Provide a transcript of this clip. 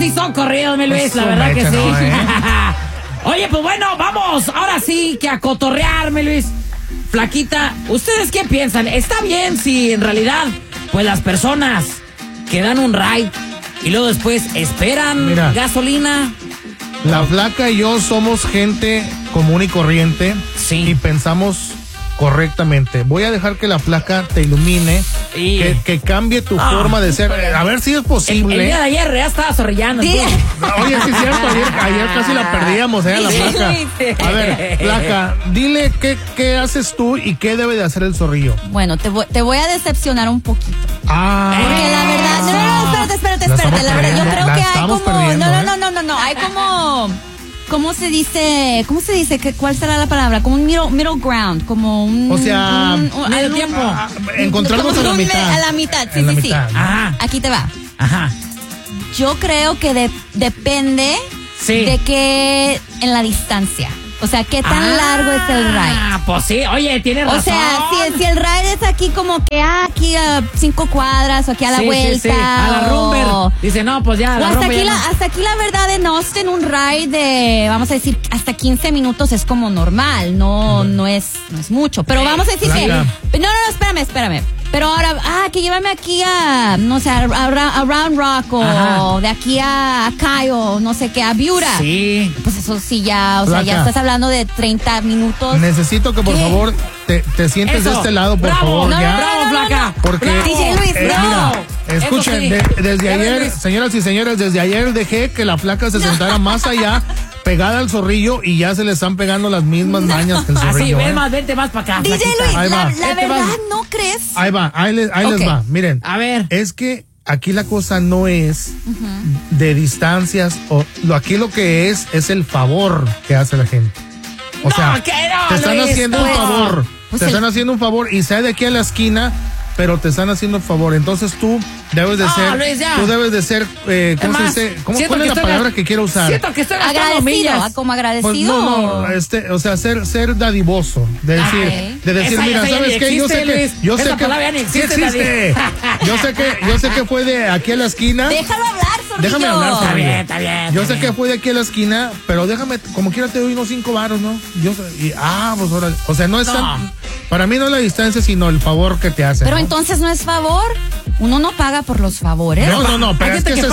sí son corridos, mi Luis, Pues la verdad que mecha, sí. ¿no, Oye, pues bueno, vamos, ahora sí que a cotorrear, mi Luis. Flaquita, ¿ustedes qué piensan? ¿Está bien si en realidad, pues las personas que dan un ride y luego después esperan Mira, gasolina? La flaca y yo somos gente común y corriente. Sí. Y pensamos correctamente. Voy a dejar que la flaca te ilumine, Sí. que cambie tu forma de ser. A ver si es El posible. día de ayer ya estaba zorrillando. Sí. Oye, sí es cierto, ayer casi la perdíamos, la Sí, flaca. sí. A ver, flaca, dile qué haces tú y qué debe de hacer el zorrillo. Bueno, te voy a decepcionar un poquito. Porque la verdad, no, espérate. La estamos La verdad, yo perdiendo, creo la que hay estamos como, perdiendo, no, hay como, ¿cómo se dice? ¿Cuál será la palabra? Como un middle ground, como un, O sea, medio tiempo. Encontrarnos a la mitad. A la mitad, sí, En la sí. mitad, ¿no? Ajá, Aquí te va. ajá. Yo creo que si Sí. de qué en la distancia. O sea, qué tan largo es el ride. Ah, pues sí, oye, tienes razón. O sea, si el ride es aquí como que aquí a 5 cuadras o aquí a la vuelta. Sí. A la Rumber. Dice, no, pues ya, O la hasta Rumber aquí, ya no. hasta aquí la verdad en Austin un ride de, vamos a decir, hasta 15 minutos es como normal, no es mucho. Pero vamos a decir que, Blanca. no, espérame. Pero ahora, que llévame aquí a, no sé, a Round Rock o Ajá. de aquí a Cayo, no sé qué, a Viura. Sí. Pues eso sí ya, o sea, ya Flaca. estás hablando de 30 minutos. Necesito que por ¿Qué? favor te sientes Eso. de este lado, por Bravo, favor, no, ya. Bravo, flaca. Porque Bravo. DJ Luis, mira, Eso escuchen, sí. desde Ya ves, ayer, Luis. señoras y señores, desde ayer dejé que la flaca se sentara más allá, pegada al zorrillo, y ya se le están pegando las mismas mañas que el Así, zorrillo. vente más para acá. DJ flaquita. Luis, Ahí va. la Vente, verdad, vas. ¿no crees? Ahí les Ok. va, miren. A ver. Es que aquí la cosa no es de distancias, aquí lo que es el favor que hace la gente. O No, sea, que no, te están Luis, haciendo un no. favor, Pues te el- están haciendo un favor y sea de aquí a la esquina, pero te están haciendo un favor. Entonces tú debes de No, ser, Luis, ya. tú debes de ser, ¿cómo Es se más, dice? siento ¿Cuál es que la estoy palabra gas- que quiero usar? Siento que estoy gastando Agradecido, millas. como Pues agradecido. no, o sea, ser dadivoso, de decir, Ok. mira, Esa ya ¿sabes ni qué? existe, Luis. Yo Esa sé que palabra ya ni sí existe, existe. Yo sé que fue de aquí a la esquina. Déjalo hablar, Zorrillo. Déjame hablar, Está Zorrillo. bien, está bien. Yo está sé bien. que fue de aquí a la esquina, pero déjame, como quiera te doy unos 5 varos, ¿no? Pues órale. O sea, no es No. tan, para mí no es la distancia, sino el favor que te hacen. Pero ¿no? entonces no es favor. Uno no paga por los favores. No, pero Hay es gente que que se